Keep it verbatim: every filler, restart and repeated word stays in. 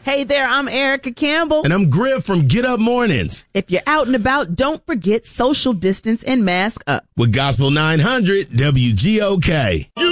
Hey there, I'm Erica Campbell. And I'm Griff from Get Up Mornings. If you're out and about, don't forget social distance and mask up. With Gospel nine hundred W G O K.